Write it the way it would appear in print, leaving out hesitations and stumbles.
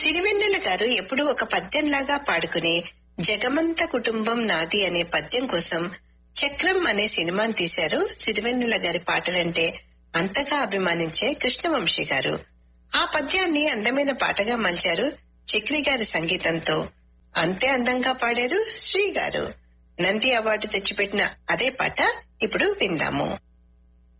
సిరివెన్నెల గారు ఎప్పుడూ ఒక పద్యంలాగా పాడుకునే జగమంత కుటుంబం నాది అనే పద్యం కోసం చక్రం అనే సినిమాను తీశారు. సిరివెన్నెల గారి పాటలంటే అంతగా అభిమానించే కృష్ణవంశీ గారు ఆ పద్యాన్ని అందమైన పాటగా మలిచారు. చక్రి గారి సంగీతంతో అంతే అందంగా పాడారు శ్రీ గారు. నంది అవార్డు తెచ్చిపెట్టిన అదే పాట ఇప్పుడు విందాము.